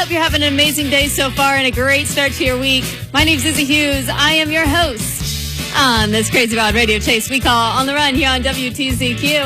hope you're having an amazing day so far and a great start to your week. My name's Izzy Hughes. I am your host on this Crazy Wild Radio Chase we call On the Run here on WTZQ.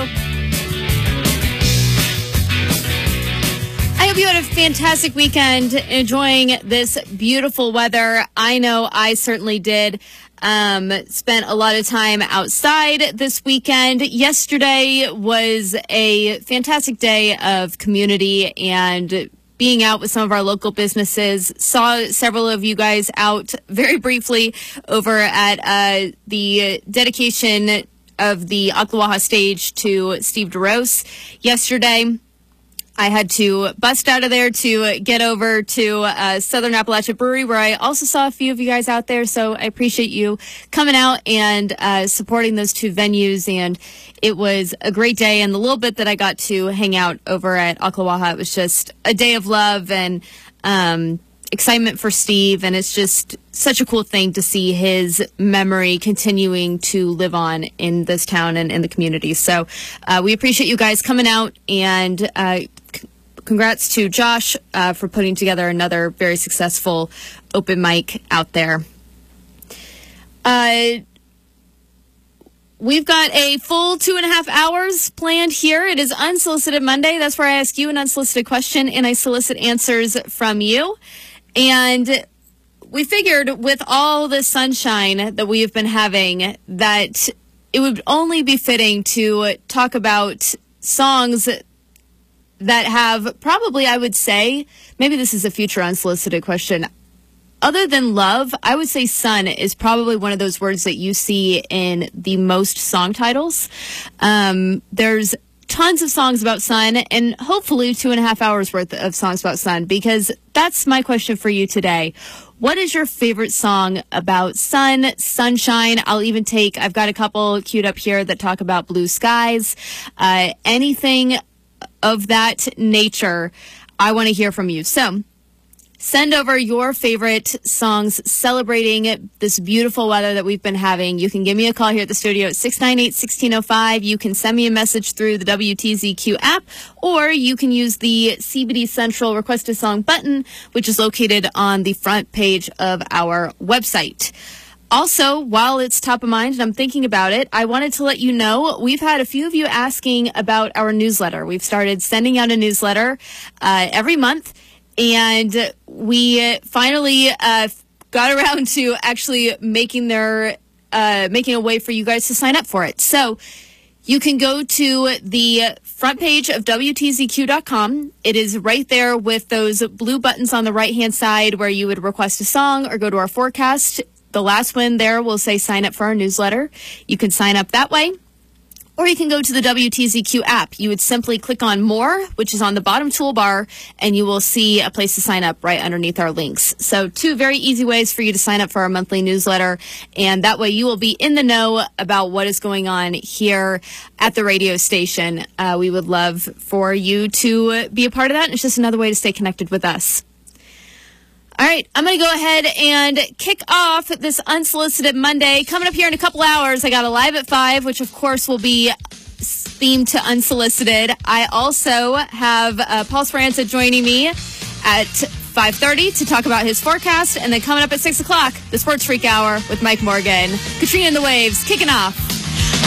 I hope you had a fantastic weekend enjoying this beautiful weather. I know I certainly did. Spent a lot of time outside this weekend. Yesterday was a fantastic day of community and being out with some of our local businesses. Saw several of you guys out very briefly over at the dedication of the Ocklawaha stage to Steve DeRose yesterday. I had to bust out of there to get over to Southern Appalachia Brewery, where I also saw a few of you guys out there. So I appreciate you coming out and supporting those two venues. And it was a great day. And the little bit that I got to hang out over at Ocklawaha, it was just a day of love and excitement for Steve. And it's just such a cool thing to see his memory continuing to live on in this town and in the community. So we appreciate you guys coming out, and congrats to Josh for putting together another very successful open mic out there. We've got a full 2.5 hours planned here. It is Unsolicited Monday. That's where I ask you an unsolicited question and I solicit answers from you. And we figured with all the sunshine that we have been having that it would only be fitting to talk about songs that have probably, I would say, maybe this is a future unsolicited question. Other than love, I would say sun is probably one of those words that you see in the most song titles. There's tons of songs about sun, and hopefully 2.5 hours worth of songs about sun, because that's my question for you today. What is your favorite song about sun, sunshine? I've got a couple queued up here that talk about blue skies, anything of that nature. I want to hear from you. So send over your favorite songs celebrating this beautiful weather that we've been having. You can give me a call here at the studio at 698-1605. You can send me a message through the WTZQ app, or you can use the CBD Central Request a Song button, which is located on the front page of our website. Also, while it's top of mind and I'm thinking about it, I wanted to let you know we've had a few of you asking about our newsletter. We've started sending out a newsletter every month. And we finally got around to actually making a way for you guys to sign up for it. So you can go to the front page of WTZQ.com. It is right there with those blue buttons on the right-hand side where you would request a song or go to our forecast. The last one there will say sign up for our newsletter. You can sign up that way. Or you can go to the WTZQ app. You would simply click on More, which is on the bottom toolbar, and you will see a place to sign up right underneath our links. So 2 very easy ways for you to sign up for our monthly newsletter, and that way you will be in the know about what is going on here at the radio station. We would love for you to be a part of that, and it's just another way to stay connected with us. All right, I'm going to go ahead and kick off this Unsolicited Monday. Coming up here in a couple hours, I got a Live at 5, which of course will be themed to Unsolicited. I also have Paul Speranza joining me at 5:30 to talk about his forecast. And then coming up at 6 o'clock, the Sports Freak Hour with Mike Morgan. Katrina and the Waves kicking off.